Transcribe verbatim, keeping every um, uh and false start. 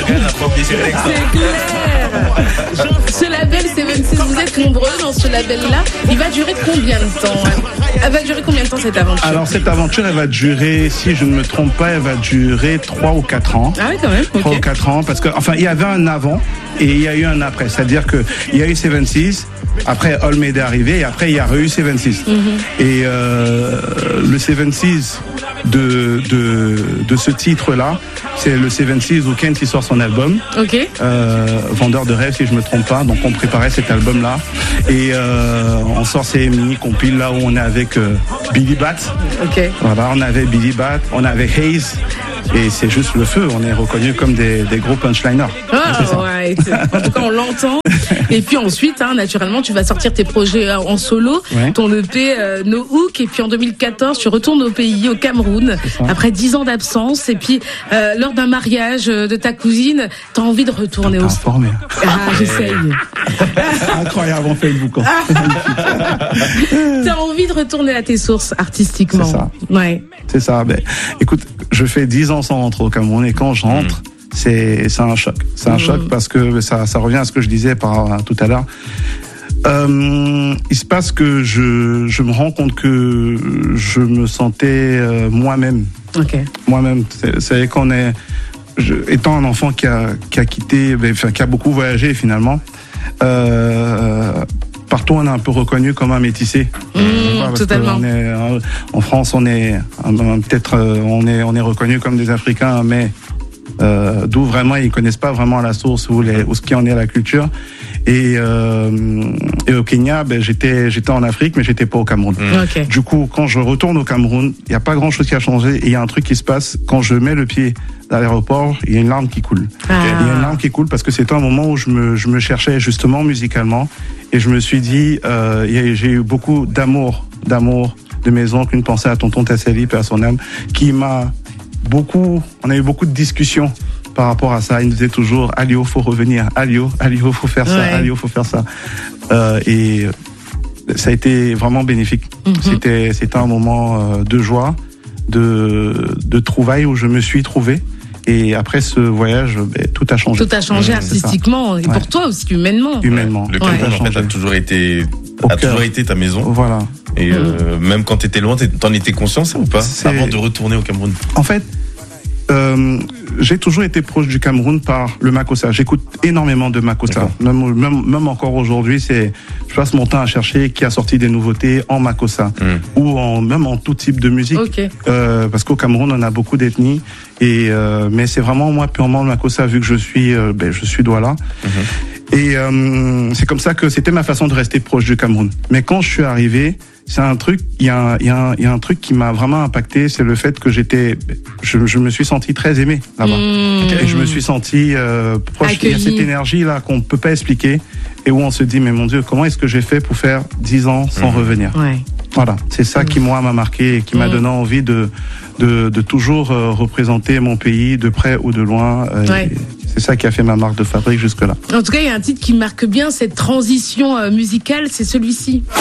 Morgan n'a pas oublié ses textes. C'est clair. Ce label soixante-seize, vous êtes nombreux dans ce label-là. Il va durer combien de temps? Elle va durer combien de temps cette aventure? Alors cette aventure, elle va durer, si je ne me trompe pas, elle va durer trois ou quatre ans. Ah oui, quand même. trois ou quatre ans, parce que enfin, il y avait un avant et il y a eu un après. C'est-à-dire que il y a eu soixante-seize, après Olmed est arrivé et après il y a eu soixante-seize. Mm-hmm. Et euh, le soixante-seize de de de ce titre-là, c'est le soixante-seize où Kent il sort son album. Ok. Euh, Vendeur de rêves, si je me trompe pas. Donc on préparait cet album-là et euh, on sort ces mini compiles là où on est avec euh, Billy Bat. Ok. Voilà, on avait Billy Bat, on avait Hayes. Et c'est juste le feu, on est reconnus comme des, des gros punchliners. Ah, ouais. En tout cas, on l'entend. Et puis ensuite, hein, naturellement, tu vas sortir tes projets en solo, ouais. Ton E P euh, No Hook. Et puis en deux mille quatorze, tu retournes au pays, au Cameroun, après dix ans d'absence. Et puis, euh, lors d'un mariage de ta cousine, t'as envie de retourner au sport. Ah, j'essaye. Incroyable, on fait le boucan. T'as envie de retourner à tes sources artistiquement. C'est ça. Ouais. C'est ça. Ben, écoute, je fais dix ans sans rentrer au Cameroun et quand je rentre, mmh. c'est, c'est un choc. C'est un mmh. choc parce que ça, ça revient à ce que je disais par, tout à l'heure. Euh, il se passe que je, je me rends compte que je me sentais euh, moi-même. Okay. Moi-même. C'est, c'est qu'on est, je, étant un enfant qui a, qui a quitté, ben, enfin, qui a beaucoup voyagé finalement, euh, partout on est un peu reconnu comme un métissé. Mmh, parce totalement. On est, en France, on est peut-être on est on est reconnu comme des Africains, mais euh, d'où vraiment ils connaissent pas vraiment la source ou, les, ou ce qui en est à la culture. Et, euh, et au Kenya, ben, j'étais j'étais en Afrique, mais j'étais pas au Cameroun. Mmh. Okay. Du coup, quand je retourne au Cameroun, il y a pas grand chose qui a changé. Et il y a un truc qui se passe quand je mets le pied à l'aéroport, il y a une larme qui coule. Ah. Il y a une larme qui coule parce que c'était un moment où je me je me cherchais justement musicalement et je me suis dit, euh, j'ai eu beaucoup d'amour, d'amour de mes oncles, une pensée à tonton Tasseli, paix à son âme, qui m'a beaucoup, on a eu beaucoup de discussions par rapport à ça. Il nous disait toujours, Alio, faut revenir, Alio, Alio, faut faire ça, ouais. Alio, faut faire ça. Euh, et ça a été vraiment bénéfique. Mm-hmm. C'était, c'était un moment de joie, de, de trouvailles où je me suis trouvé. Et après ce voyage, ben, tout a changé. Tout a changé mmh, artistiquement et pour ouais. toi aussi humainement. Humainement. Le Cameroun ouais. en fait a toujours été, Au a cœur. toujours été ta maison. Voilà. Et mmh. euh, même quand t'étais loin, t'en étais conscient ça ou pas c'est... avant de retourner au Cameroun? En fait, euh, j'ai toujours été proche du Cameroun par le Makossa. J'écoute énormément de Makossa. Même, même, même encore aujourd'hui, c'est, je passe mon temps à chercher qui a sorti des nouveautés en Makossa mm. ou en, même en tout type de musique. Okay. Euh, parce qu'au Cameroun, on a beaucoup d'ethnies. Et, euh, mais c'est vraiment moi purement le Makossa vu que je suis, euh, ben, je suis Douala. Mm-hmm. Et euh, c'est comme ça que c'était ma façon de rester proche du Cameroun. Mais quand je suis arrivé, c'est un truc, il y a, il y a, un, il y a un truc qui m'a vraiment impacté, c'est le fait que j'étais, je, je me suis senti très aimé là-bas. Mmh. Et je me suis senti euh, proche. Accueilli. Il y a cette énergie là qu'on ne peut pas expliquer et où on se dit, mais mon Dieu, comment est-ce que j'ai fait pour faire dix ans sans mmh. revenir? Ouais. Voilà, c'est ça mmh. qui moi m'a marqué et qui mmh. m'a donné envie de, de, de toujours euh, représenter mon pays de près ou de loin. Euh, ouais. C'est ça qui a fait ma marque de fabrique jusque-là. En tout cas, il y a un titre qui marque bien cette transition euh, musicale, c'est celui-ci.